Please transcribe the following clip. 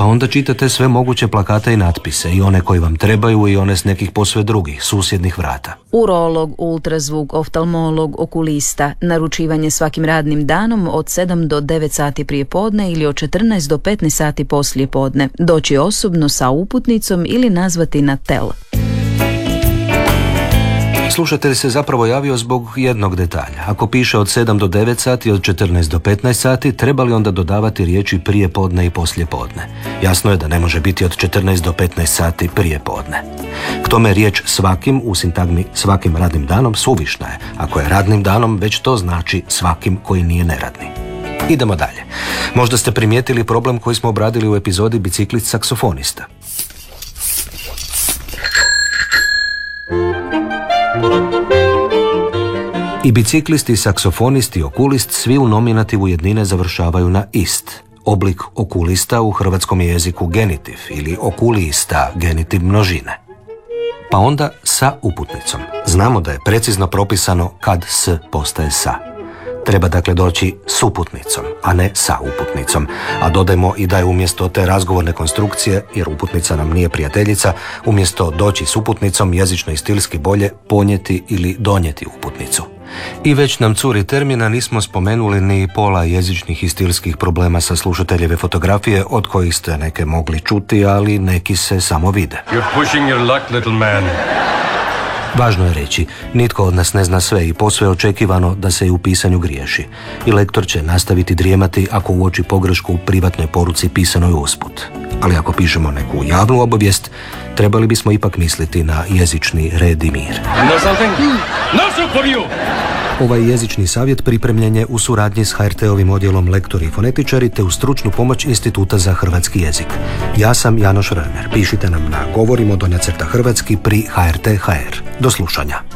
Pa onda čitate sve moguće plakate i natpise, i one koji vam trebaju i one s nekih posve drugih, susjednih vrata. Urolog, ultrazvuk, oftalmolog, okulista, naručivanje svakim radnim danom od 7 do 9 sati prije podne ili od 14 do 15 sati poslije podne, doći osobno sa uputnicom ili nazvati na tel. Slušatelj se zapravo javio zbog jednog detalja. Ako piše od 7 do 9 sati, od 14 do 15 sati, treba li onda dodavati riječi prije podne i poslije podne? Jasno je da ne može biti od 14 do 15 sati prije podne. K tome riječ svakim u sintagmi svakim radnim danom suvišna je. Ako je radnim danom, već to znači svakim koji nije neradni. Idemo dalje. Možda ste primijetili problem koji smo obradili u epizodi Biciklist saksofonista. I biciklist, i saksofonist, i okulist svi u nominativu jednine završavaju na ist. Oblik okulista u hrvatskom jeziku genitiv ili okulista genitiv množine. Pa onda sa uputnicom. Znamo da je precizno propisano kad s postaje sa. Treba dakle doći s uputnicom, a ne sa uputnicom. A dodajmo i da je umjesto te razgovorne konstrukcije, jer uputnica nam nije prijateljica, umjesto doći s uputnicom jezično i stilski bolje ponijeti ili donijeti uputnicu. I već nam curi termina, nismo spomenuli ni pola jezičnih i stilskih problema sa slušateljeve fotografije, od kojih ste neke mogli čuti, ali neki se samo vide. You're pushing your luck, little man. Važno je reći, nitko od nas ne zna sve i posve je očekivano da se i u pisanju griješi. I lektor će nastaviti drijemati ako uoči pogrešku u privatnoj poruci pisanoj usput. Ali ako pišemo neku javnu obavijest, trebali bismo ipak misliti na jezični red i mir. Ovaj jezični savjet pripremljen je u suradnji s HRT-ovim odjelom Lektori i fonetičari te u stručnu pomoć Instituta za hrvatski jezik. Ja sam Janoš Römer. Pišite nam na govorimo_hrvatski pri HRT.hr. Do slušanja.